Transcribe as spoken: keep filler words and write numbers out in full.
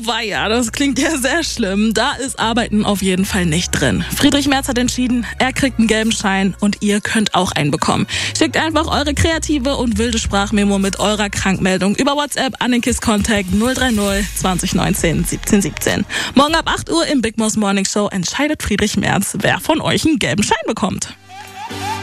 weia, das klingt ja sehr schlimm. Da ist Arbeiten auf jeden Fall nicht drin. Friedrich Merz hat entschieden, er kriegt einen gelben Schein und ihr könnt auch einen bekommen. Schickt einfach eure kreative und wilde Sprachmemo mit eurer Krankmeldung über WhatsApp an den KISS Contact null drei null zwanzig neunzehn siebzehn siebzehn. Morgen ab acht Uhr im Big Boss Morning Show entscheidet Friedrich Merz, wer von euch einen gelben Schein bekommt.